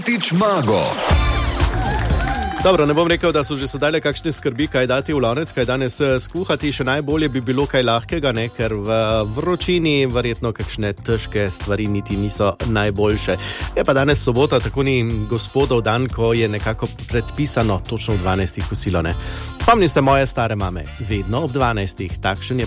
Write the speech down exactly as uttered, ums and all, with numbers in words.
Mitić Mago. Dobro, ne bom rekel, da so že sedaj kakšne skrbi, kaj dati v lonec, kaj danes skuhati. Še najbolje bi bilo kaj lahkega, ne? Ker v vročini verjetno kakšne težke stvari niti niso najboljše. Je pa danes sobota, tako ni gospodov dan, ko je nekako predpisano točno v dvanajstih kosilo, ne? Spomnim se moje stare mame, vedno ob dvanajstih, takšen je